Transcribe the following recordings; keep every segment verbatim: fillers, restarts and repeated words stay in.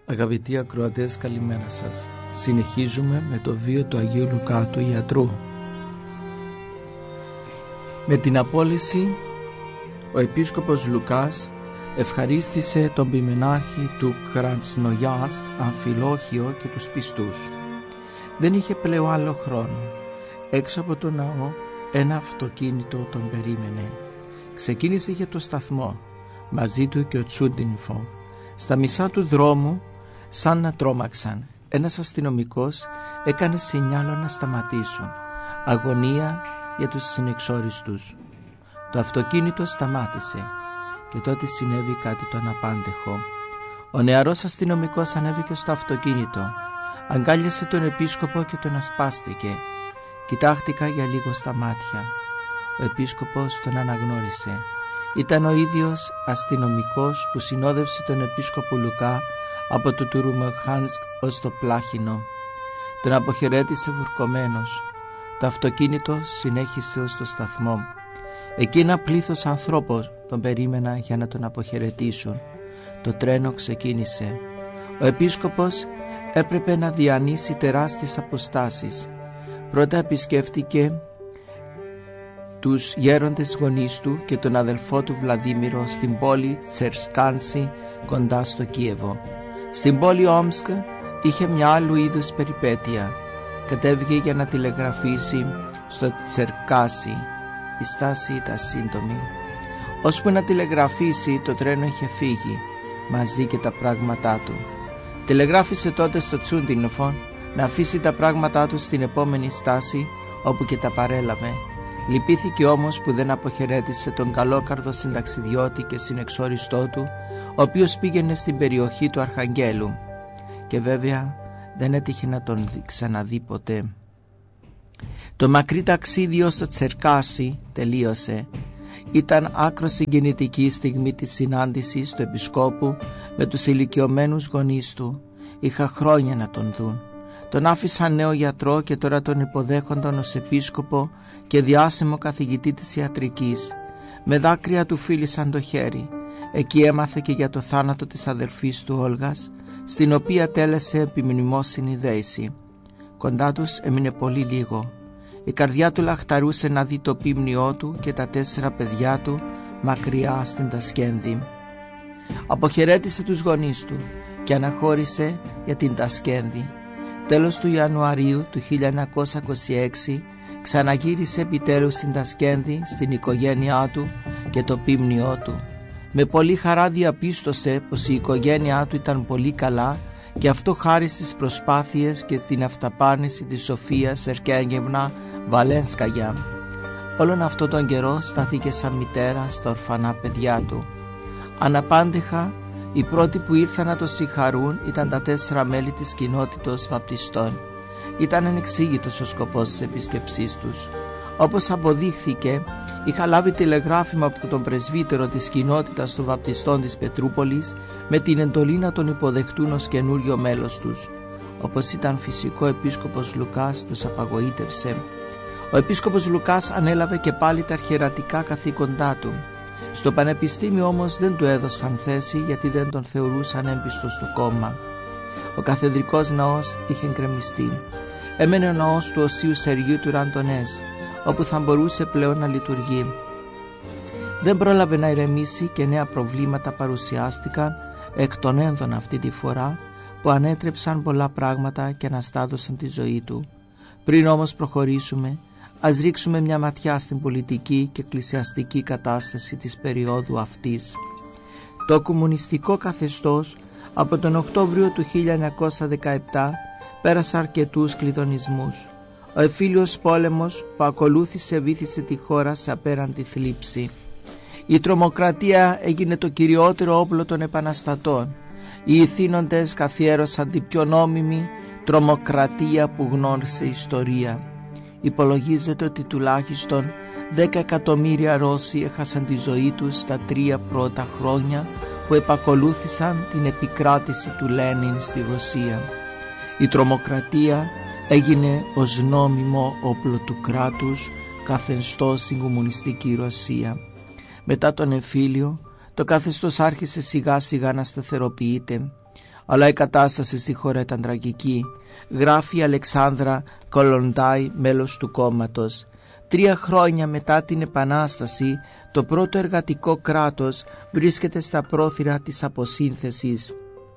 Αγαπητοί ακροατές, καλημέρα σας. Συνεχίζουμε με το βίο του Αγίου Λουκά του ιατρού. Με την απόλυση, ο επίσκοπος Λουκάς ευχαρίστησε τον ποιμενάρχη του Κρασνογιάρσκ, Αμφιλόχιο και τους πιστούς. Δεν είχε πλέον άλλο χρόνο. Έξω από το ναό ένα αυτοκίνητο τον περίμενε. Ξεκίνησε για το σταθμό, μαζί του και ο Τσούντινφο. Στα μισά του δρόμου, σαν να τρόμαξαν, ένας αστυνομικός έκανε σινιάλο να σταματήσουν. Αγωνία για τους συνεξόριστους. Το αυτοκίνητο σταμάτησε και τότε συνέβη κάτι το αναπάντεχο. Ο νεαρός αστυνομικός ανέβηκε στο αυτοκίνητο, αγκάλιασε τον επίσκοπο και τον ασπάστηκε. Κοιτάχτηκα για λίγο στα μάτια. Ο επίσκοπος τον αναγνώρισε. Ήταν ο ίδιος αστυνομικός που συνόδευσε τον επίσκοπο Λουκά από το Τουρουμοχάνσκ ως το Πλάχινο. Τον αποχαιρέτησε βουρκωμένος. Το αυτοκίνητο συνέχισε ως το σταθμό. Εκεί ένα πλήθος ανθρώπων τον περίμενα για να τον αποχαιρετήσουν. Το τρένο ξεκίνησε. Ο επίσκοπος έπρεπε να διανύσει τεράστιες αποστάσεις. Πρώτα επισκέφτηκε τους γέροντες γονείς του και τον αδελφό του Βλαδίμηρο στην πόλη Τσερσκάνση κοντά στο Κίεβο. Στην πόλη Όμσκ είχε μια άλλου είδους περιπέτεια. Κατέβηκε για να τηλεγραφήσει στο Τσερκάσι. Η στάση ήταν σύντομη. Ώσπου να τηλεγραφήσει, το τρένο είχε φύγει μαζί και τα πράγματά του. Τηλεγράφησε τότε στο Τσούντινφο να αφήσει τα πράγματά του στην επόμενη στάση, όπου και τα παρέλαβε. Λυπήθηκε όμως που δεν αποχαιρέτησε τον καλόκαρδο συνταξιδιώτη και συνεξόριστό του, ο οποίος πήγαινε στην περιοχή του Αρχαγγέλου, και βέβαια δεν έτυχε να τον ξαναδεί ποτέ. Το μακρύ ταξίδι ως το Τσερκάσι τελείωσε. Ήταν άκρο συγκινητική η στιγμή της συνάντησης του επισκόπου με τους ηλικιωμένους γονείς του. Είχα χρόνια να τον δουν. Τον άφησαν νέο γιατρό και τώρα τον υποδέχονταν ως επίσκοπο και διάσημο καθηγητή της ιατρικής. Με δάκρυα του φίλησαν το χέρι. Εκεί έμαθε και για το θάνατο της αδερφής του Όλγας, στην οποία τέλεσε επιμνημόσυνη δέηση. Κοντά τους έμεινε πολύ λίγο. Η καρδιά του λαχταρούσε να δει το πίμνιό του και τα τέσσερα παιδιά του μακριά στην Τασκένδη. Αποχαιρέτησε τους γονείς του και αναχώρησε για την Τασκένδη. Τέλος του Ιανουαρίου του χίλια εννιακόσια είκοσι έξι ξαναγύρισε επιτέλους στην Τασκένδη, στην οικογένειά του και το πίμνιό του. Με πολύ χαρά διαπίστωσε πως η οικογένειά του ήταν πολύ καλά, και αυτό χάρη στις προσπάθειες και την αυταπάρνηση της Σοφίας Σερκέγγεμνα Βαλένσκαγια. Όλον αυτό τον καιρό στάθηκε σαν μητέρα στα ορφανά παιδιά του. Αναπάντεχα, οι πρώτοι που ήρθαν να το συγχαρούν ήταν τα τέσσερα μέλη της κοινότητος βαπτιστών. Ήταν ανεξήγητος ο σκοπός της επίσκεψής τους. Όπως αποδείχθηκε, είχα λάβει τηλεγράφημα από τον πρεσβύτερο της κοινότητας των βαπτιστών της Πετρούπολης με την εντολή να τον υποδεχτούν ως καινούριο μέλος τους. Όπως ήταν φυσικό, ο επίσκοπος Λουκάς τους απαγοήτευσε. Ο επίσκοπος Λουκάς ανέλαβε και πάλι τα αρχιερατικά καθήκοντά του. Στο πανεπιστήμιο όμως δεν του έδωσαν θέση, γιατί δεν τον θεωρούσαν έμπιστο στο κόμμα. Ο καθεδρικός ναός είχε γκρεμιστεί. Έμενε ο ναός του Οσίου Σεργίου του Ραντονές, όπου θα μπορούσε πλέον να λειτουργεί. Δεν πρόλαβε να ηρεμήσει και νέα προβλήματα παρουσιάστηκαν εκ των ένδων αυτή τη φορά, που ανέτρεψαν πολλά πράγματα και αναστάτωσαν τη ζωή του. Πριν όμως προχωρήσουμε, ας ρίξουμε μια ματιά στην πολιτική και εκκλησιαστική κατάσταση της περίοδου αυτής. Το κομμουνιστικό καθεστώς από τον Οκτώβριο του χίλια εννιακόσια δεκαεπτά πέρασε αρκετούς κλειδονισμούς. Ο εμφύλιος πόλεμος που ακολούθησε βύθισε τη χώρα σε απέραντη θλίψη. Η τρομοκρατία έγινε το κυριότερο όπλο των επαναστατών. Οι ηθήνοντες καθιέρωσαν την πιο νόμιμη τρομοκρατία που γνώρισε η ιστορία. Υπολογίζεται ότι τουλάχιστον δέκα εκατομμύρια Ρώσοι έχασαν τη ζωή τους στα τρία πρώτα χρόνια που επακολούθησαν την επικράτηση του Λένιν στη Ρωσία. Η τρομοκρατία έγινε ως νόμιμο όπλο του κράτους καθεστώς στην κομμουνιστική Ρωσία. Μετά τον εμφύλιο, το καθεστώς άρχισε σιγά σιγά να σταθεροποιείται. αλλά η κατάσταση στη χώρα ήταν τραγική, γράφει η Αλεξάνδρα Κολοντάι, μέλος του κόμματος. Τρία χρόνια μετά την Επανάσταση, το πρώτο εργατικό κράτος βρίσκεται στα πρόθυρα της αποσύνθεσης.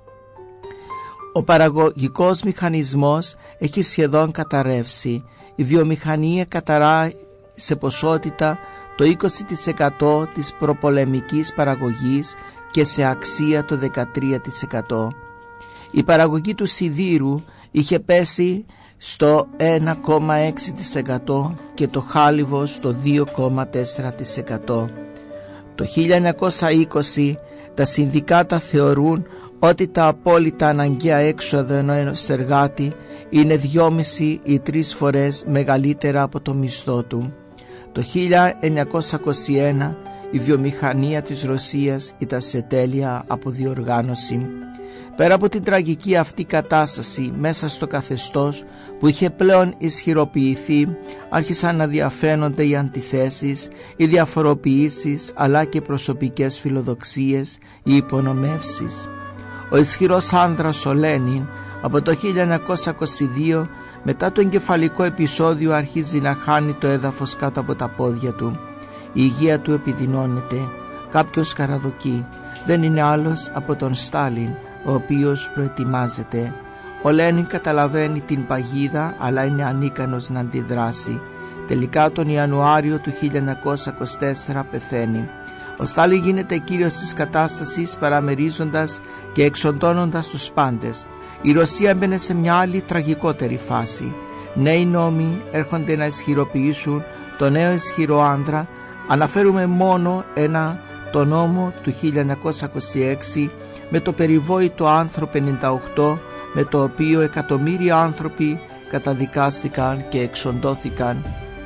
Ο παραγωγικός μηχανισμός έχει σχεδόν καταρρεύσει. Η βιομηχανία καταράει σε ποσότητα το είκοσι τοις εκατό της προπολεμικής παραγωγής και σε αξία το δεκατρία τοις εκατό. Η παραγωγή του σιδήρου είχε πέσει στο ένα κόμμα έξι τοις εκατό και το χάλιβο στο δύο κόμμα τέσσερα τοις εκατό. Το χίλια εννιακόσια είκοσι τα συνδικάτα θεωρούν ότι τα απόλυτα αναγκαία έξοδα ενός εργάτη είναι δυόμιση ή τρεις φορές μεγαλύτερα από το μισθό του. Το χίλια εννιακόσια είκοσι ένα η βιομηχανία της Ρωσίας ήταν σε τέλεια αποδιοργάνωση. Πέρα από την τραγική αυτή κατάσταση μέσα στο καθεστώς που είχε πλέον ισχυροποιηθεί, άρχισαν να διαφαίνονται οι αντιθέσεις, οι διαφοροποιήσεις αλλά και προσωπικές φιλοδοξίες, οι υπονομεύσεις. Ο ισχυρός άνδρας ο Λένιν από το χίλια εννιακόσια είκοσι δύο μετά το εγκεφαλικό επεισόδιο αρχίζει να χάνει το έδαφος κάτω από τα πόδια του. Η υγεία του επιδεινώνεται. Κάποιος καραδοκεί. Δεν είναι άλλος από τον Στάλιν, ο οποίος προετοιμάζεται. Ο Λένιν καταλαβαίνει την παγίδα αλλά είναι ανίκανος να αντιδράσει. Τελικά τον Ιανουάριο του χίλια εννιακόσια είκοσι τέσσερα πεθαίνει. Ο Στάλιν γίνεται κύριος της κατάστασης, παραμερίζοντας και εξοντώνοντας τους πάντες. Η Ρωσία έμπαινε σε μια άλλη τραγικότερη φάση. Νέοι νόμοι έρχονται να ισχυροποιήσουν το νέο ισχυρό άνδρα. Αναφέρουμε μόνο ένα, το νόμο του χίλια εννιακόσια είκοσι έξι με το περιβόητο άρθρο πενήντα οκτώ, με το οποίο εκατομμύρια άνθρωποι καταδικάστηκαν και εξοντώθηκαν.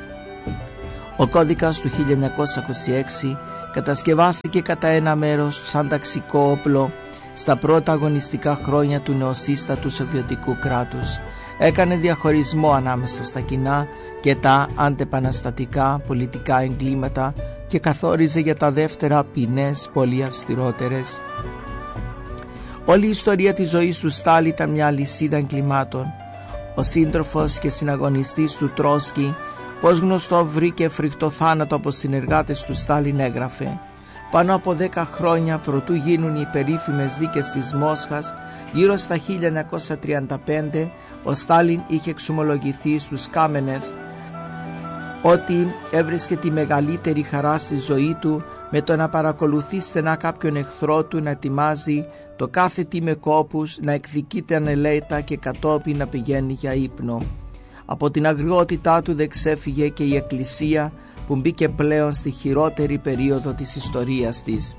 Ο κώδικας του χίλια εννιακόσια είκοσι έξι κατασκευάστηκε κατά ένα μέρος σαν ταξικό όπλο στα πρώτα αγωνιστικά χρόνια του νεοσύστατου Σοβιετικού κράτους. Έκανε διαχωρισμό ανάμεσα στα κοινά και τα αντεπαναστατικά πολιτικά εγκλήματα και καθόριζε για τα δεύτερα ποινές πολύ αυστηρότερες. Όλη η ιστορία της ζωής του Στάλιν ήταν μια λυσίδα εγκλημάτων. Ο σύντροφος και συναγωνιστής του Τρότσκι, πως γνωστό, βρήκε φρικτό θάνατο από συνεργάτες του Στάλιν, έγραφε: πάνω από δέκα χρόνια προτού γίνουν οι περίφημες δίκες της Μόσχας, γύρω στα χίλια εννιακόσια τριάντα πέντε, ο Στάλιν είχε εξομολογηθεί στους Κάμενεθ ότι έβρισκε τη μεγαλύτερη χαρά στη ζωή του με το να παρακολουθεί στενά κάποιον εχθρό του να ετοιμάζει το κάθε τι με κόπους, να εκδικείται ανελέητα και κατόπιν να πηγαίνει για ύπνο. Από την αγριότητά του δεν ξέφυγε και η Εκκλησία, που μπήκε πλέον στη χειρότερη περίοδο της ιστορίας της.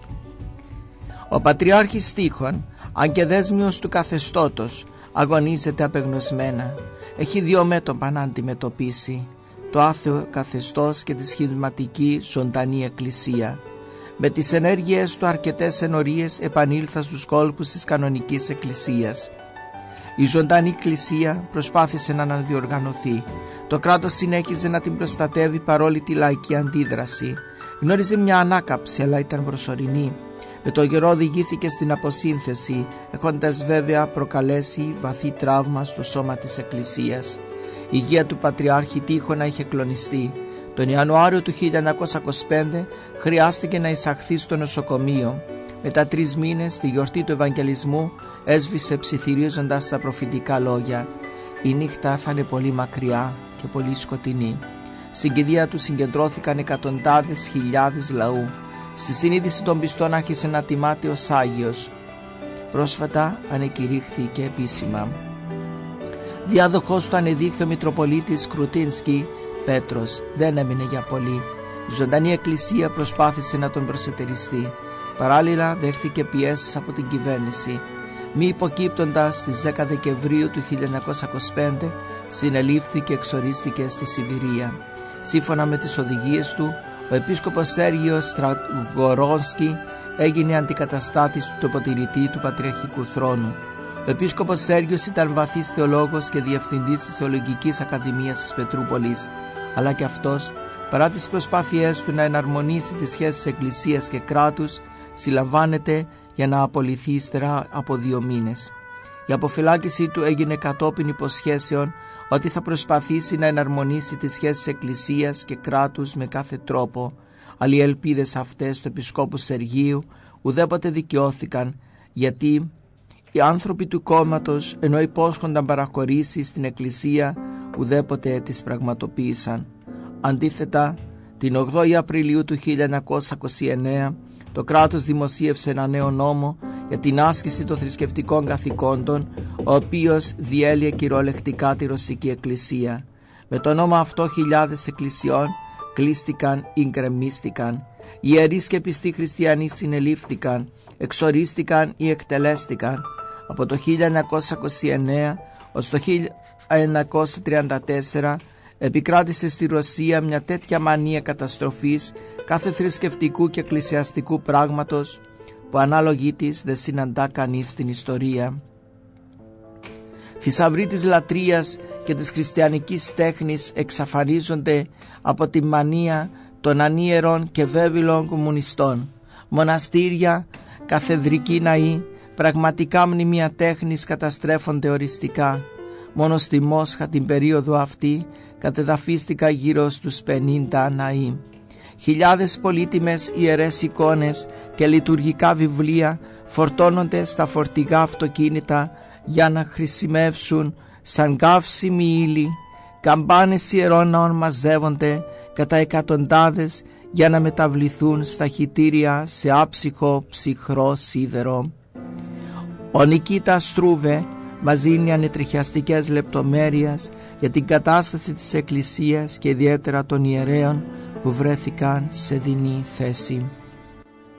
Ο Πατριάρχης Τείχων, αν και δέσμιος του καθεστώτος, αγωνίζεται απεγνωσμένα. Έχει δύο μέτωπα να αντιμετωπίσει: το άθεο καθεστώς και τη σχηματική ζωντανή Εκκλησία. Με τις ενέργειες του αρκετές ενορίες επανήλθα στους κόλπους της κανονικής Εκκλησίας. Η ζωντανή Εκκλησία προσπάθησε να αναδιοργανωθεί. Το κράτος συνέχιζε να την προστατεύει παρόλη τη λαϊκή αντίδραση. Γνώριζε μια ανάκαψη, αλλά ήταν προσωρινή. Με το καιρό οδηγήθηκε στην αποσύνθεση, έχοντας βέβαια προκαλέσει βαθύ τραύμα στο σώμα της Εκκλησίας. Η υγεία του Πατριάρχη Τείχωνα είχε κλονιστεί. Τον Ιανουάριο του χίλια εννιακόσια είκοσι πέντε χρειάστηκε να εισαχθεί στο νοσοκομείο. Μετά τρεις μήνες, στη γιορτή του Ευαγγελισμού, έσβησε ψιθυρίζοντας τα προφητικά λόγια: «Η νύχτα θα είναι πολύ μακριά και πολύ σκοτεινή». Στην κηδεία του συγκεντρώθηκαν εκατοντάδες χιλιάδες λαού. Στη συνείδηση των πιστών άρχισε να τιμάται ως Άγιος. Πρόσφατα ανεκηρύχθηκε επίσημα. Διάδοχος του ανεδείχθη ο Μητροπολίτης Κρουτίνσκι Πέτρος. Δεν έμεινε για πολύ. Η ζωντανή Εκκλησία προσπάθησε να τον προσετεριστεί. Παράλληλα δέχθηκε πιέσεις από την κυβέρνηση. Μη υποκύπτοντας, στις δέκα Δεκεμβρίου του χίλια εννιακόσια είκοσι πέντε συνελήφθη και εξορίστηκε στη Σιβηρία. Σύμφωνα με τις οδηγίες του, ο επίσκοπος Σέργιος Στραγορόνσκι έγινε αντικαταστάτης του τοποτηρητή του Πατριαρχικού Θρόνου. Ο επίσκοπος Σέργιος ήταν βαθύς θεολόγος και διευθυντής της Θεολογικής Ακαδημίας της Πετρούπολης, αλλά και αυτός, παρά τις προσπάθειές του να εναρμονίσει τις σχέσεις Εκκλησίας και κράτους, συλλαμβάνεται για να απολυθεί ύστερα από δύο μήνες. Η αποφυλάκησή του έγινε κατόπιν υποσχέσεων ότι θα προσπαθήσει να εναρμονίσει τις σχέσεις εκκλησίας και κράτους με κάθε τρόπο, αλλά οι ελπίδες αυτές του Επισκόπου Σεργίου ουδέποτε δικαιώθηκαν, γιατί οι άνθρωποι του κόμματος, ενώ υπόσχονταν παραχωρήσεις στην εκκλησία, ουδέποτε τις πραγματοποίησαν. Αντίθετα, την ογδόη Απριλίου του χίλια εννιακόσια είκοσι εννέα το κράτος δημοσίευσε ένα νέο νόμο για την άσκηση των θρησκευτικών καθηκόντων, ο οποίος διέλυε κυριολεκτικά τη Ρωσική Εκκλησία. Με το νόμο αυτό χιλιάδες εκκλησιών κλείστηκαν ή γκρεμίστηκαν. Οι ιερείς και πιστοί χριστιανοί συνελήφθηκαν, εξορίστηκαν ή εκτελέστηκαν. Από το χίλια εννιακόσια είκοσι εννέα ως το χίλια εννιακόσια τριάντα τέσσερα επικράτησε στη Ρωσία μια τέτοια μανία καταστροφής κάθε θρησκευτικού και εκκλησιαστικού πράγματος που ανάλογη της δεν συναντά κανείς στην ιστορία. Θησαυροί της λατρείας και της χριστιανικής τέχνης εξαφανίζονται από τη μανία των ανίερων και βέβυλων κομμουνιστών. Μοναστήρια, καθεδρικοί ναοί, πραγματικά μνημεία τέχνης καταστρέφονται οριστικά. Μόνο στη Μόσχα την περίοδο αυτή κατεδαφίστηκαν γύρω στους πενήντα ναοί. Χιλιάδες πολύτιμες ιερές εικόνες και λειτουργικά βιβλία φορτώνονται στα φορτηγά αυτοκίνητα για να χρησιμεύσουν σαν καύσιμη ύλη. Καμπάνες ιερών ναών μαζεύονται κατά εκατοντάδες για να μεταβληθούν στα χυτήρια σε άψυχο ψυχρό σίδερο. Ο Νικίτα Στρούβε μας δίνει ανετριχιαστικές λεπτομέρειες για την κατάσταση της Εκκλησίας και ιδιαίτερα των ιερέων που βρέθηκαν σε δεινή θέση.